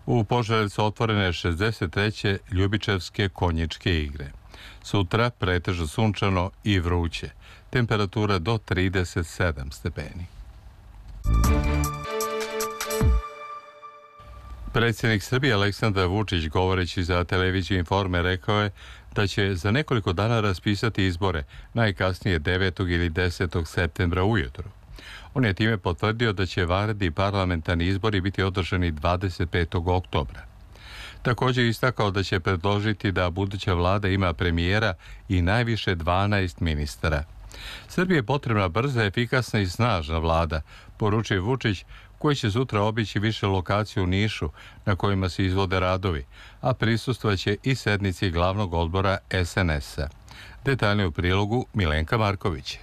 U Požarevcu otvorene 63. Ljubičevske konjičke igre. Sutra pretežno sunčano i vruće. Temperatura do 37 stepeni. Predsjednik Srbije Aleksandar Vučić, govoreći za televiziju Informer, rekao je da će za nekoliko dana raspisati izbore, najkasnije 9. ili 10. septembra ujutro. On je time potvrdio da će vanredni parlamentarni izbori biti održani 25. oktobra. Također je istakao da će predložiti da buduća vlada ima premijera i najviše 12 ministara. Srbiji je potrebna brza, efikasna i snažna vlada, poručuje Vučić, koji će sutra obići više lokacija u Nišu na kojima se izvode radovi, a prisustvovaće i sednici glavnog odbora SNS-a. Detaljnije u prilogu Milenka Marković.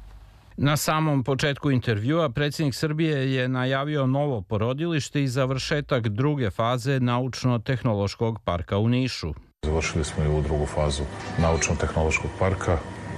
Na samom početku intervjua predsjednik Srbije je najavio novo porodilište i završetak druge faze Naučno-tehnološkog parka u Nišu. Završili smo i ovu drugu fazu Naučno-tehnološkog parka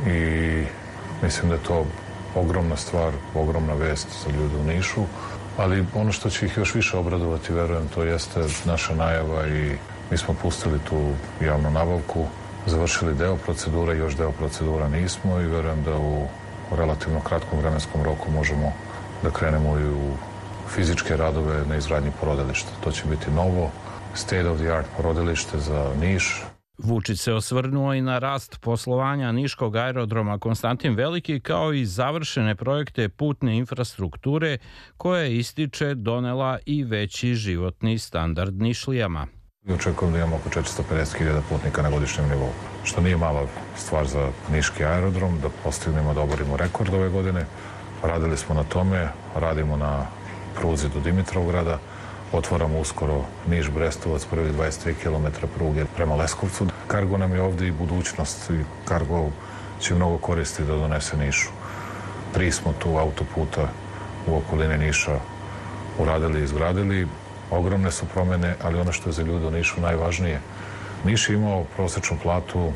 i mislim da je to ogromna stvar, ogromna vest za ljude u Nišu, ali ono što će ih još više obradovati, verujem, to jeste naša najava i mi smo pustili tu javnu nabavku, završili deo procedura, još deo procedura nismo i verujem da u relativno kratkom vremenskom roku možemo da krenemo i u fizičke radove na izgradnji porodilišta. To će biti novo, state of the art porodilište za Niš. Vučić se osvrnuo i na rast poslovanja niškog aerodroma Konstantin Veliki, kao i završene projekte putne infrastrukture koje ističe donela i veći životni standard Nišlijama. Očekujem da imamo oko 450.000 putnika na godišnjem nivou, što nije mala stvar za niški aerodrom, da postignemo, da oborimo rekord ove godine. Radili smo na tome, radimo na pruzi do Dimitrovgrada, otvaramo uskoro Niš-Brestovac, prvih 23 km pruge prema Leskovcu. Kargo nam je ovdje i budućnost i kargo će mnogo koristiti da donese Nišu. 3 smo tu autoputa u okolini Niša uradili i izgradili. Ogromne su promjene, ali ono što je za ljude u Nišu najvažnije. Niš je imao prosječnu platu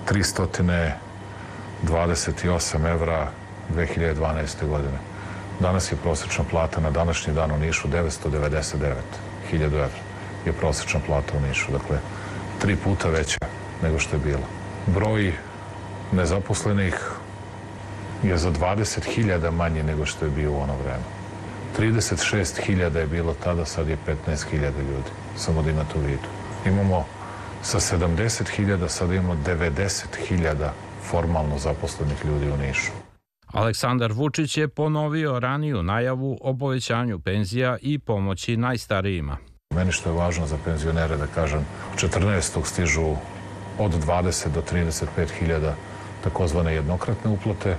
328 evra 2012. godine. Danas je prosječna plata na današnji dan u Nišu 999.000 evra je prosječna plata u Nišu. Dakle, 3 puta veća nego što je bila. Broj nezaposlenih je za 20.000 manje nego što je bio u ono vreme. 36.000 je bilo tada, sad je 15.000 ljudi. Samo da imate u vidu. Imamo sa 70.000, sad imamo 90.000 formalno zaposlenih ljudi u Nišu. Aleksandar Vučić je ponovio raniju najavu o povećanju penzija i pomoći najstarijima. Meni što je važno za penzionere da kažem, 14. stižu od 20 do 35.000 takozvane jednokratne uplate,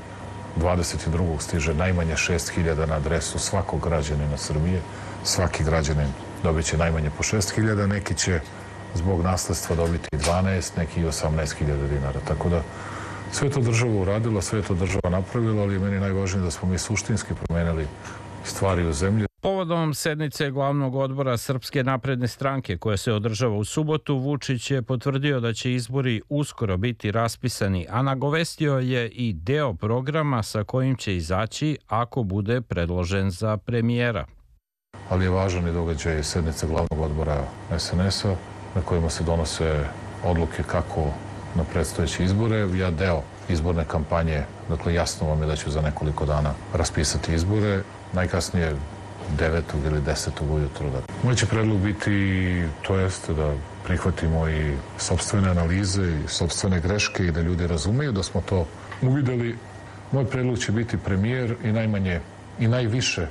22. stiže najmanje 6.000 na adresu svakog građanina Srbije. Svaki građanin dobit će najmanje po 6.000, neki će zbog nasledstva dobiti 12, neki i 18.000 dinara. Tako da sve to država uradila, sve to država napravila, ali je meni najvažnije da smo mi suštinski promenili stvari u zemlji. Povodom sednice glavnog odbora Srpske napredne stranke koja se održava u subotu, Vučić je potvrdio da će izbori uskoro biti raspisani, a nagovestio je i deo programa sa kojim će izaći ako bude predložen za premijera. Ali je važan i događaj sednice glavnog odbora SNS-a na kojima se donose odluke kako na predstojeće izbore. Ja deo izborne kampanje, dakle jasno vam je da ću za nekoliko dana raspisati izbore, najkasnije 9. ili 10. ujutro. Moj će predlog biti, to jeste da prihvatimo i sopstvene analize i sopstvene greške i da ljudi razumeju da smo to uvideli. Moj predlog će biti premijer i najmanje i najviše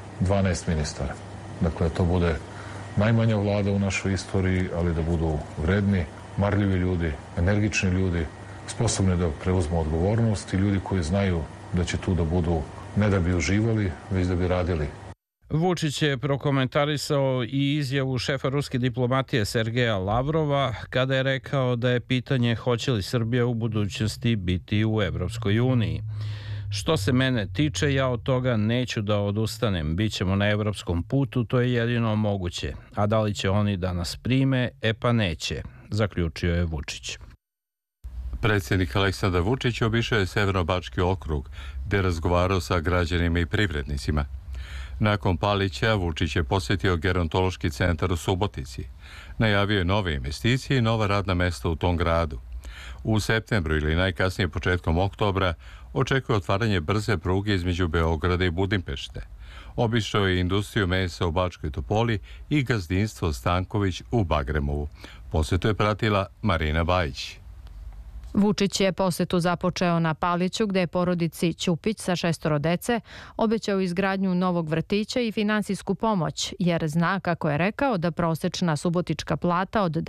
12 ministara. Dakle, to bude najmanja vlada u našoj istoriji, ali da budu vredni, marljivi ljudi, energični ljudi, sposobni da preuzmu odgovornost i ljudi koji znaju da će tu da budu ne da bi uživali, već da bi radili. Vučić je prokomentarisao i izjavu šefa ruske diplomatije Sergeja Lavrova kada je rekao da je pitanje hoće li Srbija u budućnosti biti u Evropskoj uniji. Što se mene tiče, ja od toga neću da odustanem. Bićemo na evropskom putu, to je jedino moguće. A da li će oni da nas prime? E pa neće, zaključio je Vučić. Predsjednik Aleksandar Vučić obišao je Severno-bački okrug, gdje je razgovarao sa građanima i privrednicima. Nakon Palića, Vučić je posjetio gerontološki centar u Subotici. Najavio je nove investicije i nova radna mesta u tom gradu. U septembru ili najkasnije početkom oktobra očekuje otvaranje brze pruge između Beograda i Budimpešte. Obišao je industriju mesa u Bačkoj Topoli i gazdinstvo Stanković u Bagremovu. Posjetu je pratila Marina Bajić. Vučić je posetu započeo na Paliću, gde je porodici Ćupić sa 6 dece obećao izgradnju novog vrtića i finansijsku pomoć, jer zna, kako je rekao, da prosečna subotička plata od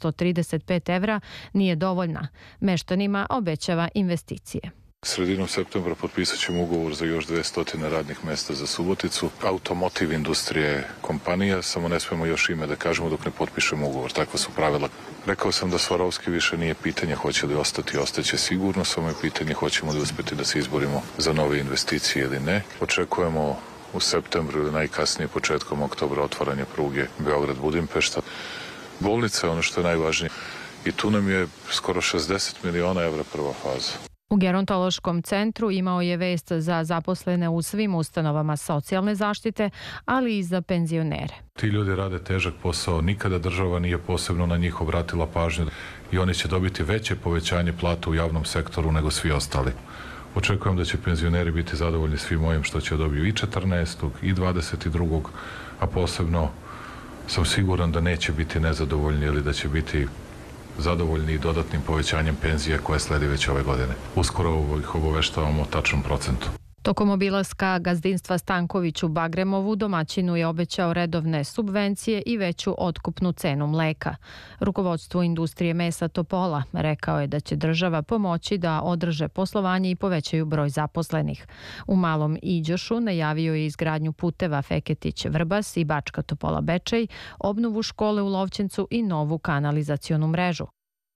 935 evra nije dovoljna. Meštanima obećava investicije. Sredinom septembra potpisat ćemo ugovor za još 200 radnih mesta za Suboticu. Automotiv industrija je kompanija, samo ne smemo još ime da kažemo dok ne potpišemo ugovor. Takva su pravila. Rekao sam da Svarovski više nije pitanje hoće li ostati, ostaće sigurno, samo je pitanje hoćemo li uspjeti da se izborimo za nove investicije ili ne. Očekujemo u septembru ili najkasnije početkom oktobra otvaranje pruge Beograd-Budimpešta. Bolnica je ono što je najvažnije i tu nam je skoro 60 miliona evra prva faza. U gerontološkom centru imao je vest za zaposlene u svim ustanovama socijalne zaštite, ali i za penzionere. Ti ljudi rade težak posao, nikada država nije posebno na njih obratila pažnju i oni će dobiti veće povećanje plata u javnom sektoru nego svi ostali. Očekujem da će penzioneri biti zadovoljni svim ovim što će dobiju i 14. i 22. a posebno sam siguran da neće biti nezadovoljni ili da će biti zadovoljni i dodatnim povećanjem penzije koje sledi već ove godine. Uskoro ih obaveštavamo o tačnom procentu. Tokom obilaska gazdinstva Stanković u Bagremovu domaćinu je obećao redovne subvencije i veću otkupnu cenu mleka. Rukovodstvo industrije mesa Topola rekao je da će država pomoći da održe poslovanje i povećaju broj zaposlenih. U Malom Iđošu najavio je izgradnju puteva Feketić-Vrbas i Bačka Topola-Bečej, obnovu škole u Lovćencu i novu kanalizacionu mrežu.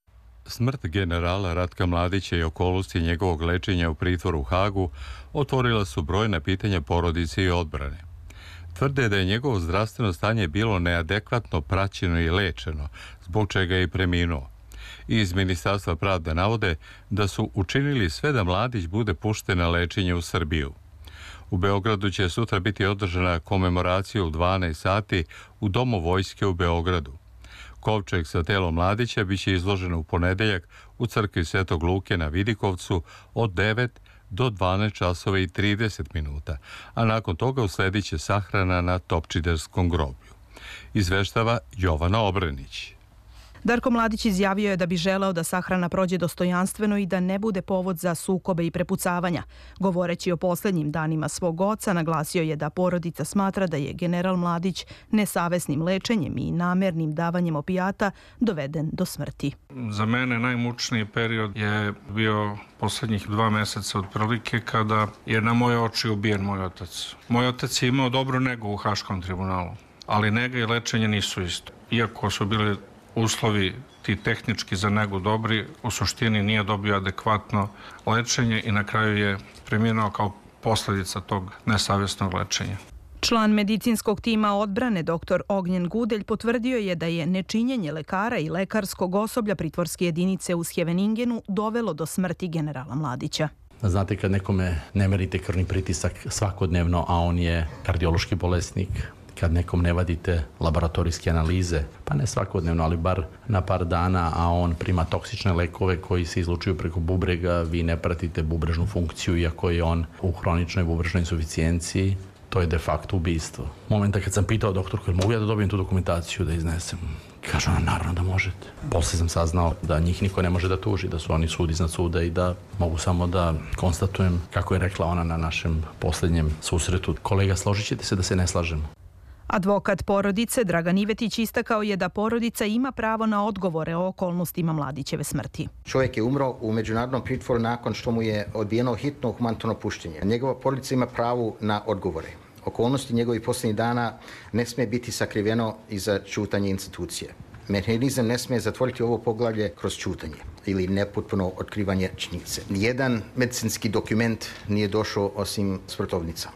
Smrt generala Ratka Mladića i okolnosti njegovog lečenja u pritvoru u Hagu otvorila su brojna pitanja porodice i odbrane. Tvrde da je njegovo zdravstveno stanje bilo neadekvatno praćeno i lečeno, zbog čega je i preminuo. Iz Ministarstva pravde navode da su učinili sve da Mladić bude pušten na lečenje u Srbiju. U Beogradu će sutra biti održana komemoracija u 12 sati u Domu vojske u Beogradu. Kovčeg sa telom Mladića biće izloženo u ponedeljak u crkvi Svetog Luke na Vidikovcu od 9 do 12 časova i 30 minuta, a nakon toga usledit će sahrana na Topčiderskom groblju. Izveštava Jovana Obrenić. Darko Mladić izjavio je da bi želeo da sahrana prođe dostojanstveno i da ne bude povod za sukobe i prepucavanja. Govoreći o posljednjim danima svog oca, naglasio je da porodica smatra da je general Mladić nesavesnim lečenjem i namernim davanjem opijata doveden do smrti. Za mene najmučniji period je bio posljednjih 2 meseca otprilike kada je na moje oči ubijen moj otac. Moj otac je imao dobru negu u Haškom tribunalu, ali nega i lečenje nisu isto. Iako su bili uslovi ti tehnički za negu dobri, u suštini nije dobio adekvatno lečenje i na kraju je preminuo kao posljedica tog nesavjesnog lečenja. Član medicinskog tima odbrane dr. Ognjen Gudelj potvrdio je da je nečinjenje lekara i lekarskog osoblja pritvorske jedinice u Schjeveningenu dovelo do smrti generala Mladića. Znate, kad nekome ne merite krvni pritisak svakodnevno, a on je kardiološki bolesnik, kad nekom ne vadite laboratorijske analize, pa ne svakodnevno, ali bar na par dana, a on prima toksične lekove koji se izlučuju preko bubrega, vi ne pratite bubrežnu funkciju, iako je on u hroničnoj bubrežnoj insuficijenciji, to je de facto ubistvo. Momenta kad sam pitao doktorku, mogu ja da dobijem tu dokumentaciju da iznesem? Kaže ona, naravno da možete. Posle sam saznao da njih niko ne može da tuži, da su oni sud iznad suda i da mogu samo da konstatujem, kako je rekla ona na našem posljednjem susretu. Kolega, složit ćete se da se ne slažemo. Advokat porodice Dragan Ivetić istakao je da porodica ima pravo na odgovore o okolnostima Mladićeve smrti. Čovjek je umro u međunarodnom pritvoru nakon što mu je odbijeno hitno humanitarno puštenje. Njegova porodica ima pravo na odgovore. Okolnosti njegovih posljednjih dana ne smije biti sakriveno iza ćutanja institucije. Mehanizam ne smije zatvoriti ovo poglavlje kroz ćutanje ili nepotpuno otkrivanje činjenice. Nijedan medicinski dokument nije došao osim smrtovnica.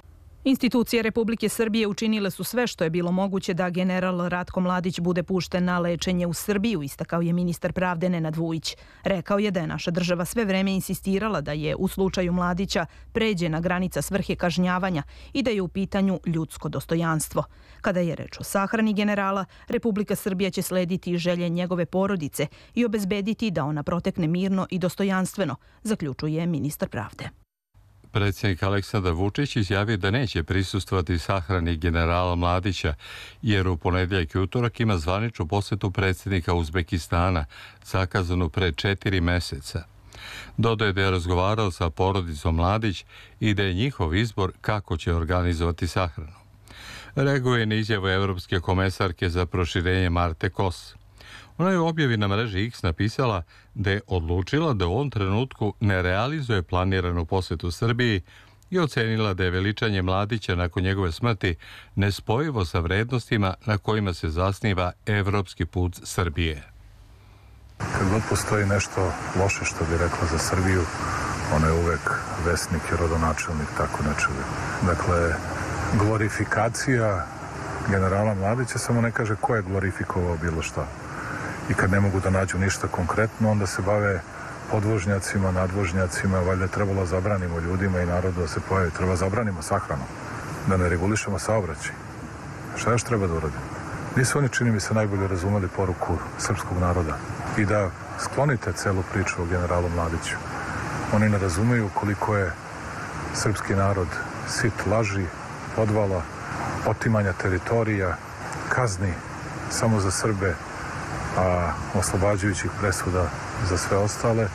Institucije Republike Srbije učinile su sve što je bilo moguće da general Ratko Mladić bude pušten na lečenje u Srbiju, istakao je ministar pravde Nenad Vujić. Rekao je da je naša država sve vreme insistirala da je u slučaju Mladića pređena granica svrhe kažnjavanja i da je u pitanju ljudsko dostojanstvo. Kada je reč o sahrani generala, Republika Srbija će slediti želje njegove porodice i obezbediti da ona protekne mirno i dostojanstveno, zaključuje ministar pravde. Predsjednik Aleksandar Vučić izjavio da neće prisustvovati sahrani generala Mladića, jer u ponedjeljak i utorak ima zvaničnu posjetu predsjednika Uzbekistana, zakazanu pre 4 meseca. Dodao je da je razgovarao sa porodicom Mladić i da je njihov izbor kako će organizovati sahranu. Reaguje na izjavu Evropske komesarke za proširenje Marte Kos. Ona je u objavi na mreži X napisala da je odlučila da u ovom trenutku ne realizuje planiranu posjetu Srbiji i ocenila da je veličanje Mladića nakon njegove smrti nespojivo sa vrednostima na kojima se zasniva evropski put Srbije. Kad god postoji nešto loše što bi rekla za Srbiju, ona je uvek vesnik i rodonačelnik tako nečega. Dakle, glorifikacija generala Mladića samo ne kaže ko je glorifikovao bilo šta. I kad ne mogu da nađu ništa konkretno, onda se bave podvožnjacima, nadvožnjacima, valjda trebalo zabranimo ljudima i narodu da se pojavi. Treba zabranimo sahranu, da ne regulišemo saobraćaj. Šta još treba da uradimo? Nisu oni, čini mi se, najbolje razumeli poruku srpskog naroda i da sklonite celu priču o generalu Mladiću. Oni ne razumeju koliko je srpski narod sit laži, podvala, otimanja teritorija, kazni samo za Srbe, a oslobađajućih presuda za sve ostale.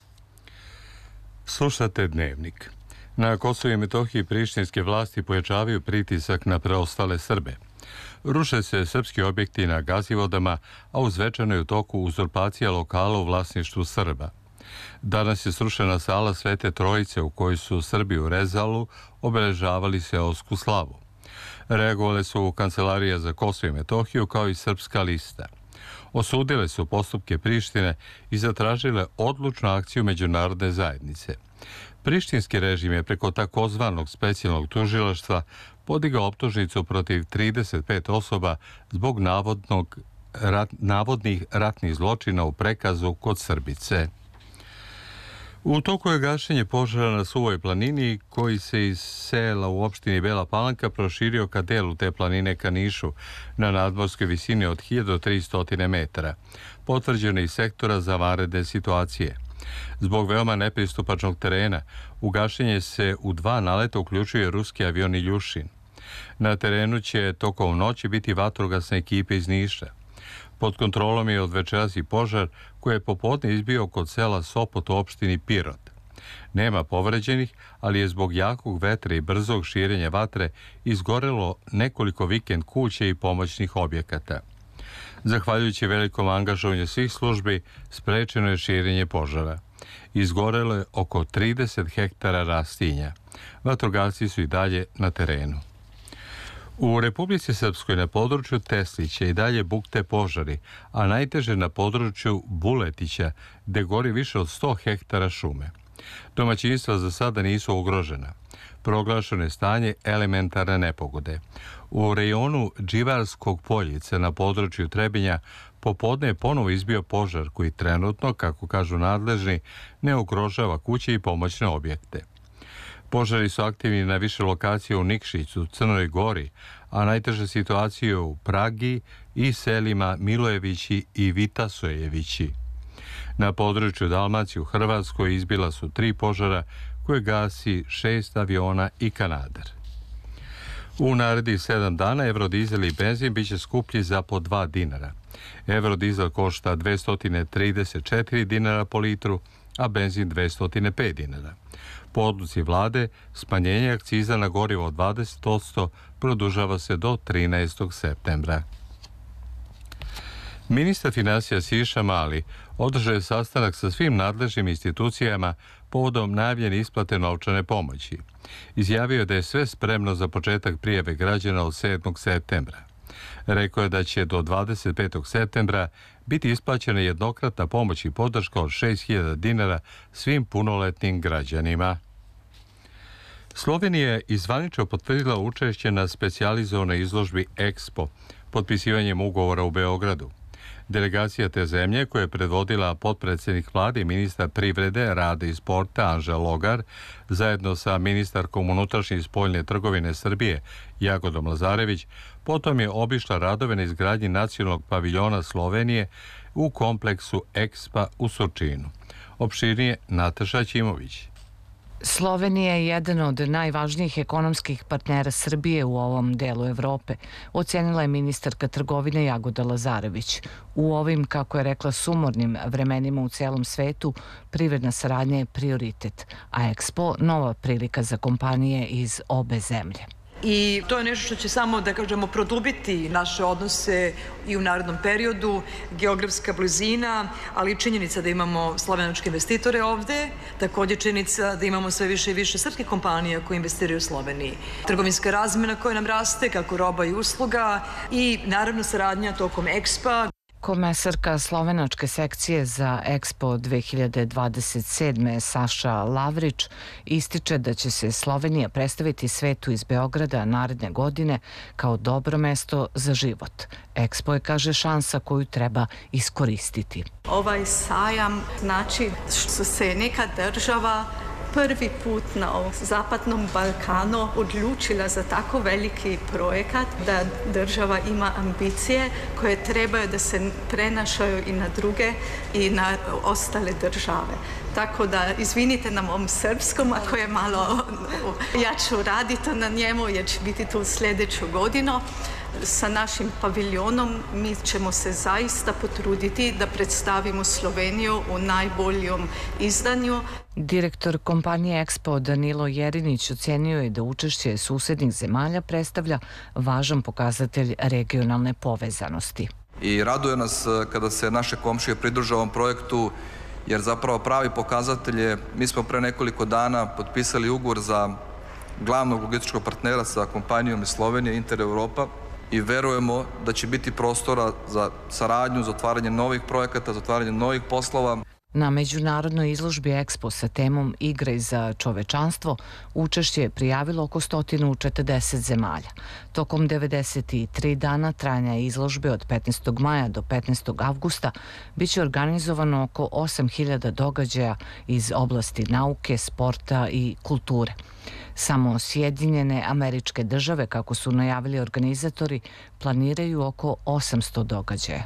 Slušate Dnevnik. Na Kosovu i Metohiji prištinske vlasti pojačavaju pritisak na preostale Srbe. Ruše se srpski objekti na Gazivodama, a u Zvečanu je u toku uzurpacija lokala u vlasništvu Srba. Danas je srušena sala Svete Trojice u kojoj su Srbi u Rezalu obeležavali seosku slavu. Reagovale su Kancelarija za Kosovo i Metohiju kao i Srpska lista. Osudile su postupke Prištine i zatražile odlučnu akciju međunarodne zajednice. Prištinski režim je preko takozvanog specijalnog tužilaštva podigao optužnicu protiv 35 osoba zbog navodnih ratnih zločina u prekazu kod Srbice. U toku je gašenje požara na Suvoj planini koji se iz sela u opštini Bela Palanka proširio ka delu te planine ka Nišu na nadmorskoj visini od 1300 metara. Potvrđeno iz sektora za vanredne situacije. Zbog veoma nepristupačnog terena, u gašenje se u 2 naleta uključuje ruski avion Iljušin. Na terenu će tokom noći biti vatrogasne ekipe iz Niša. Pod kontrolom je od večeras i požar koji je popodne izbio kod sela Sopot u opštini Pirot. Nema povređenih, ali je zbog jakog vetra i brzog širenja vatre izgorelo nekoliko vikend kuća i pomoćnih objekata. Zahvaljujući velikom angažovanju svih službi, sprečeno je širenje požara. Izgorelo je oko 30 hektara rastinja. Vatrogasci su i dalje na terenu. U Republici Srpskoj na području Teslića i dalje bukte požari, a najteže na području Buletića, gde gori više od 100 hektara šume. Domaćinstva za sada nisu ugrožena. Proglašeno je stanje elementarne nepogode. U rejonu Dživarskog poljica na području Trebinja popodne je ponovo izbio požar koji trenutno, kako kažu nadležni, ne ugrožava kuće i pomoćne objekte. Požari su aktivni na više lokacija u Nikšiću, Crnoj Gori, a najteža situacija je u Pragi i selima Milojevići i Vitasojevići. Na području Dalmacije u Hrvatskoj izbila su 3 požara koje gasi 6 aviona i kanadar. U narednih 7 dana evrodizel i benzin biće skuplji za po 2 dinara. Evrodizel košta 234 dinara po litru, a benzin 205 dinara. Po odluci vlade, smanjenje akciza na gorivo od 20% produžava se do 13. septembra. Ministar finansija Siniša Mali održao je sastanak sa svim nadležnim institucijama povodom najavljene isplate novčane pomoći. Izjavio je da je sve spremno za početak prijave građana od 7. septembra. Rekao je da će do 25. septembra biti isplaćena jednokratna pomoć i podrška od 6.000 dinara svim punoletnim građanima. Slovenija je izvanično potvrdila učešće na specijalizovanoj izložbi Expo potpisivanjem ugovora u Beogradu. Delegacija te zemlje, koje je predvodila potpredsjednik vlade i ministar privrede, rada i sporta Anžel Logar, zajedno sa ministarkom unutrašnje i spoljne trgovine Srbije Jagodom Lazarević, potom je obišla radove na izgradnji nacionalnog paviljona Slovenije u kompleksu Expa u Surčinu. Opširnije Nataša Ćimović. Slovenija je jedan od najvažnijih ekonomskih partnera Srbije u ovom delu Evrope, ocenila je ministarka trgovine Jagoda Lazarević. U ovim, kako je rekla, sumornim vremenima u celom svetu, privredna saradnja je prioritet, a Expo nova prilika za kompanije iz obe zemlje. I to je nešto što će samo, da kažemo, produbiti naše odnose i u narednom periodu, geografska blizina, ali i činjenica da imamo slovenačke investitore ovde, također činjenica da imamo sve više i više srpskih kompanija koje investiraju u Sloveniji. Trgovinska razmjena koja nam raste, kako roba i usluga, i naravno saradnja tokom Expa. Komesarka slovenačke sekcije za Expo 2027. Saša Lavrić ističe da će se Slovenija predstaviti svetu iz Beograda naredne godine kao dobro mesto za život. Expo je, kaže, šansa koju treba iskoristiti. Ovaj sajam znači što se neka država prvi put na Zapadnom Balkanu odlučila za tako veliki projekat, da država ima ambicije koje trebaju da se prenašaju i na druge i na ostale države. Tako da izvinite na mom srpskom, ako je malo, ja ću raditi na njemu jer će biti tu sljedeću godinu. Sa našim paviljonom mi ćemo se zaista potruditi da predstavimo Sloveniju u najboljom izdanju. Direktor kompanije Expo Danilo Jerinić ocenio je da učešće susednih zemalja predstavlja važan pokazatelj regionalne povezanosti. I raduje nas kada se naše komšije pridruže ovom projektu, jer zapravo pravi pokazatelj je, mi smo pre nekoliko dana potpisali ugovor za glavnog logističkog partnera sa kompanijom iz Slovenije, Inter Europa, i verujemo da će biti prostora za saradnju, za otvaranje novih projekata, za otvaranje novih poslova. Na međunarodnoj izložbi Expo sa temom Igre za čovečanstvo učešće je prijavilo oko 140 zemalja. Tokom 93 dana trajanja izložbe od 15. maja do 15. avgusta biće organizovano oko 8000 događaja iz oblasti nauke, sporta i kulture. Samo Sjedinjene Američke Države, kako su najavili organizatori, planiraju oko 800 događaja.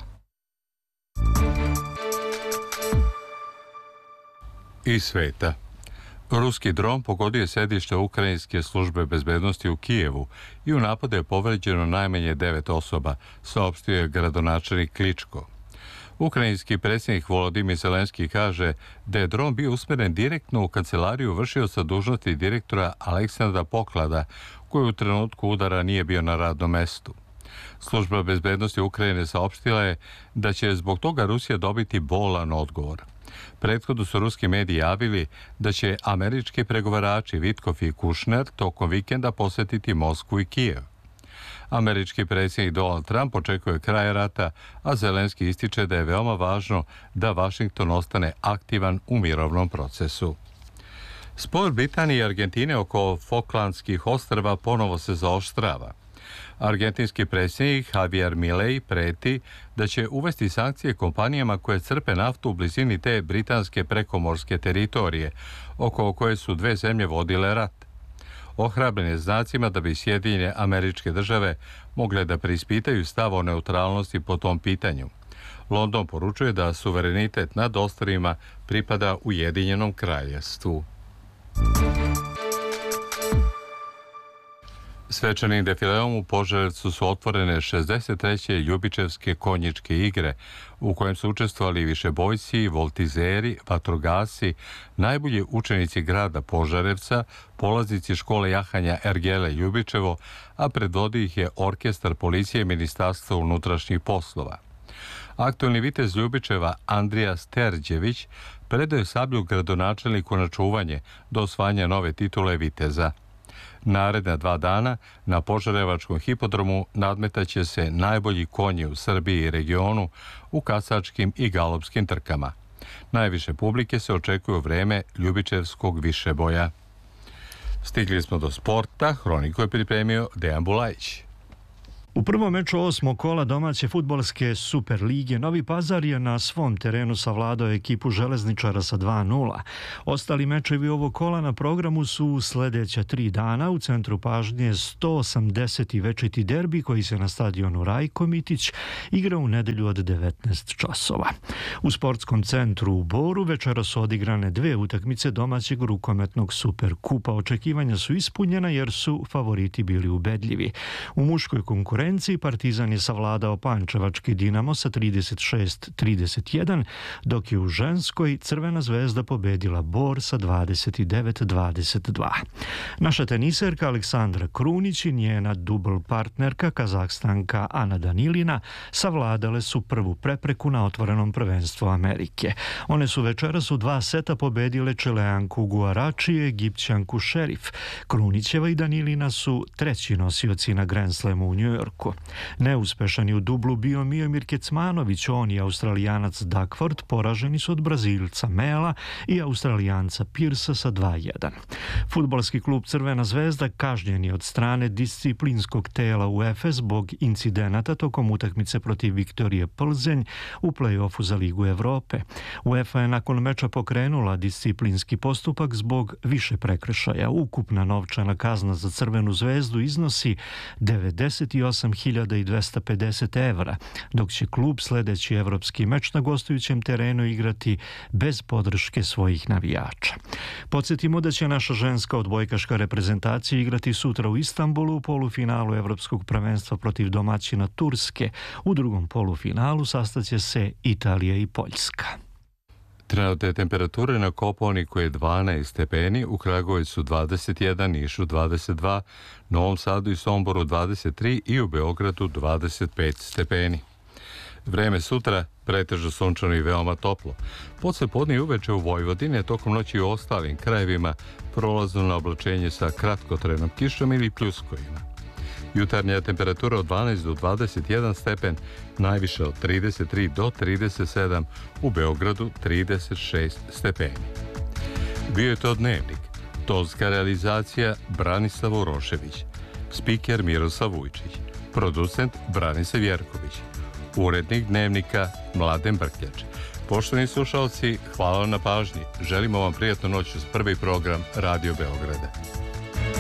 Iz sveta. Ruski dron pogodio je sedište ukrajinske službe bezbednosti u Kijevu i u napadu je povređeno najmanje 9 osoba, saopštio je gradonačelnik Kličko. Ukrajinski predsjednik Volodimir Zelenski kaže da je dron bio usmeren direktno u kancelariju vršioca dužnosti direktora Aleksandra Poklada, koji u trenutku udara nije bio na radnom mestu. Služba bezbednosti Ukrajine saopštila je da će zbog toga Rusija dobiti bolan odgovor. Prethodno su ruski mediji javili da će američki pregovarači Vitkov i Kušner tokom vikenda posjetiti Moskvu i Kijev. Američki predsjednik Donald Trump očekuje kraj rata, a Zelenski ističe da je veoma važno da Vašington ostane aktivan u mirovnom procesu. Spor Britanije i Argentine oko Falklandskih ostrva ponovo se zaoštrava. Argentinski predsjednik Javier Milei preti da će uvesti sankcije kompanijama koje crpe naftu u blizini te britanske prekomorske teritorije, oko koje su dve zemlje vodile rat. Ohrabren je znacima da bi Sjedinjene Američke Države mogle da preispitaju stav o neutralnosti po tom pitanju. London poručuje da suverenitet nad ostrvima pripada Ujedinjenom kraljevstvu. Svečanim defileom u Požarevcu su otvorene 63. Ljubičevske konjičke igre, u kojem su učestvovali višebojci, voltizeri, vatrogasci, najbolji učenici grada Požarevca, polaznici škole jahanja Ergele Ljubičevo, a predvodi ih je orkestar policije i Ministarstva unutrašnjih poslova. Aktualni vitez Ljubičeva Andrija Sterđević predaje sablju gradonačelniku na čuvanje do osvajanja nove titule viteza. Naredna 2 dana na Požarevačkom hipodromu nadmetaće se najbolji konji u Srbiji i regionu u kasačkim i galopskim trkama. Najviše publike se očekuje u vreme Ljubičevskog višeboja. Stigli smo do sporta, hroniku je pripremio Dejan Bulajić. U prvom meču 8. kola domaće fudbalske Super lige Novi Pazar je na svom terenu savladao ekipu Železničara sa 2:0. Ostali mečevi ovog kola na programu su sljedeća 3 dana. U centru pažnje 180. večiti derbi koji se na stadionu Rajko Mitić igra u nedelju od 19 časova. U sportskom centru u Boru večera su odigrane 2 utakmice domaćeg rukometnog Super kupa. Očekivanja su ispunjena jer su favoriti bili ubedljivi. U muškoj konkurenciji Partizan je savladao pančevački Dinamo sa 36-31, dok je u ženskoj Crvena zvezda pobedila Bor sa 29-22. Naša teniserka Aleksandra Krunić i njena dubl partnerka Kazahstanka Ana Danilina savladale su prvu prepreku na otvorenom prvenstvu Amerike. One su večeras u 2 seta pobedile Čeleanku Guarači i Egipćanku Šerif. Krunićeva i Danilina su treći nosioci na Grand Slamu u New Yorku. Neuspešan je u dublu bio Miomir Kecmanović, on i Australijanac Duckworth poraženi su od Brazilca Mela i Australijanca Pirsa sa 2:1. Fudbalski klub Crvena zvezda kažnjen je od strane disciplinskog tela UEFA zbog incidenata tokom utakmice protiv Viktorije Plzenj u play-offu za Ligu Evrope. UEFA je nakon meča pokrenula disciplinski postupak zbog više prekršaja. Ukupna novčana kazna za Crvenu zvezdu iznosi 98.250 evra, dok će klub sljedeći evropski meč na gostujućem terenu igrati bez podrške svojih navijača. Podsjetimo da će naša ženska odbojkaška reprezentacija igrati sutra u Istanbulu u polufinalu evropskog prvenstva protiv domaćina Turske. U drugom polufinalu sastaće se Italija i Poljska. Trenutne temperature na Kopaoniku je 12 stepeni, u Kragujevcu 21, Nišu 22, Novom Sadu i Somboru 23 i u Beogradu 25 stepeni. Vreme sutra pretežno sunčano i veoma toplo. Poslepodne i uveče u Vojvodini, tokom noći u ostalim krajevima prolazno na oblačenje sa kratkotrajnom kišom ili pljuskovima. Jutarnja temperatura od 12 do 21 stepen, najviše od 33 do 37, u Beogradu 36 stepeni. Bio je to Dnevnik. Tonska realizacija Branislav Urošević. Spiker Miroslav Vujčić. Producent Branislav Jerković. Urednik Dnevnika Mladen Brkljač. Poštovani slušalci, hvala vam na pažnji. Želimo vam prijatnu noć uz prvi program Radio Beograda.